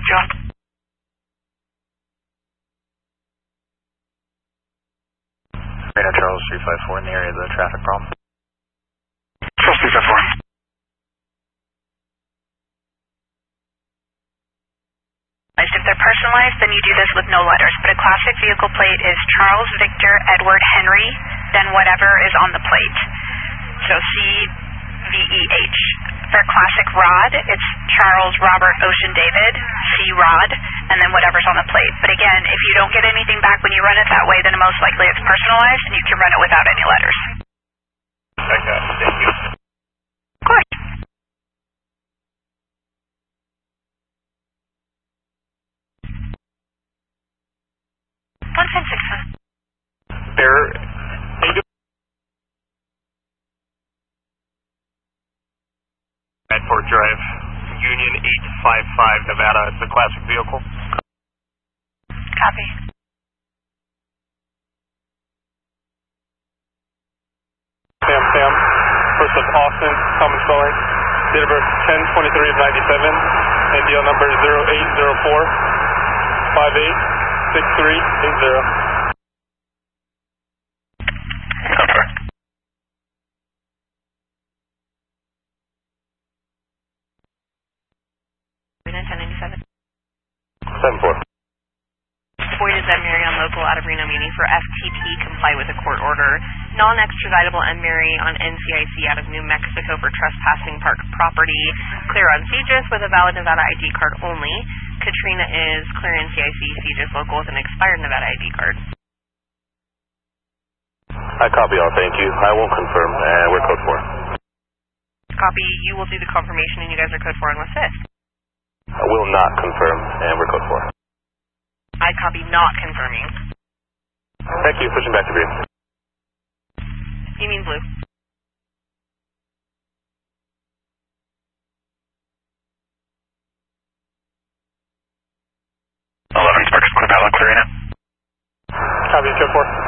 John. Radar Charles 354 in the area of the traffic problem. Charles 354. If they're personalized, then you do this with no letters, but a classic vehicle plate is Charles Victor Edward Henry, then whatever is on the plate. So CVEH. For classic Rod, it's Charles Robert Ocean David, C Rod, and then whatever's on the plate. But again, if you don't get anything back when you run it that way, then most likely it's personalized and you can run it without any letters. Okay, thank you. Of course. Bear, Fort Drive, Union 855, Nevada. It's a classic vehicle. Copy. Sam, first of Austin, common spelling, date of birth 10/23 of 97, NDL number 0804 586380. Unit 1097. 7-4. Void is M. Mary on local out of Reno Muni for FTP, comply with a court order. Non-extraditable M. Mary on NCIC out of New Mexico for trespassing park property. Clear on CGIS with a valid Nevada ID card only. Katrina is clear NCIC, CGIS local with an expired Nevada ID card. I copy all, thank you. I won't confirm, and we're code 4. Copy, you will do the confirmation and you guys are code 4 on West 5th. I will not confirm, and we're code 4. I copy not confirming. Thank you, pushing back to green. You mean blue. 11 Sparks, Quinn Pilot, clearing it. Copy, code 4.